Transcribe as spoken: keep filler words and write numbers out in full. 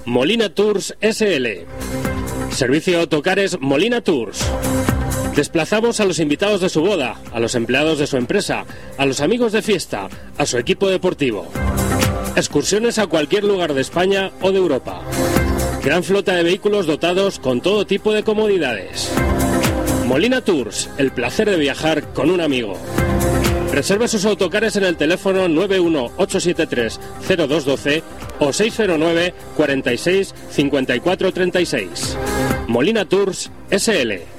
Molina Tours ese ele. Servicio de autocares Molina Tours. Desplazamos a los invitados de su boda, a los empleados de su empresa, a los amigos de fiesta, a su equipo deportivo. Excursiones a cualquier lugar de España o de Europa. Gran flota de vehículos dotados con todo tipo de comodidades. Molina Tours, el placer de viajar con un amigo. Reserve sus autocares en el teléfono nueve uno ocho siete tres cero dos uno dos o seis cero nueve cuarenta y seis cincuenta y cuatro treinta y seis. Molina Tours ese ele.